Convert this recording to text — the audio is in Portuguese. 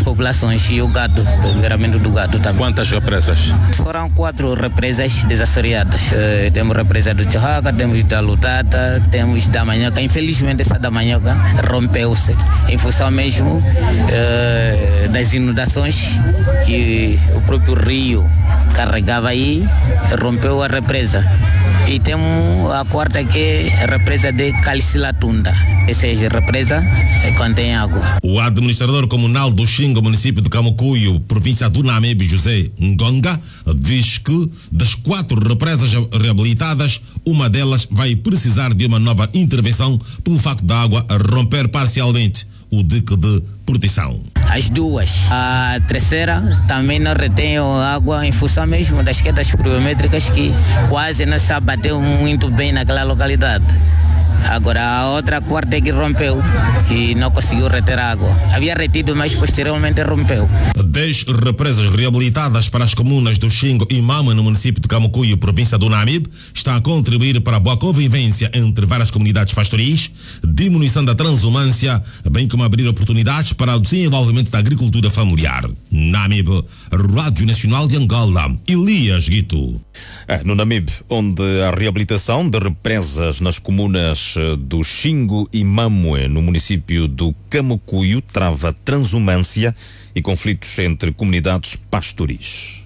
populações e o gado, o melhoramento do gado também. Quantas represas? Foram 4 represas desassoreadas. Temos represa do Churraca, temos da Lutata, temos da Manhoca. Infelizmente essa da Manhoca rompeu-se em função mesmo das inundações que o próprio rio carregava aí, rompeu a represa. E temos a quarta que é a represa de Calcilatunda. Essa represa contém água. O administrador comunal do Xingo, município de Camucuio, província do Namibe, José Ngonga, diz que das 4 represas reabilitadas, uma delas vai precisar de uma nova intervenção pelo facto da água romper parcialmente o dique de proteção. As 2. A terceira também não retém água em função mesmo das quedas pluviométricas que quase não se abateu muito bem naquela localidade. Agora a outra quarta é que rompeu, que não conseguiu reter água. Havia retido, mas posteriormente rompeu. 10 represas reabilitadas para as comunas do Xingo e Mama, no município de Camucuio, província do Namibe, está a contribuir para a boa convivência entre várias comunidades pastoris, diminuição da transumância, bem como abrir oportunidades para o desenvolvimento da agricultura familiar. Namibe, Rádio Nacional de Angola, Elias Guito. No Namibe, onde a reabilitação de represas nas comunas do Xingo e Mamue, no município do Camucuio, trava transumância e conflitos entre comunidades pastoris.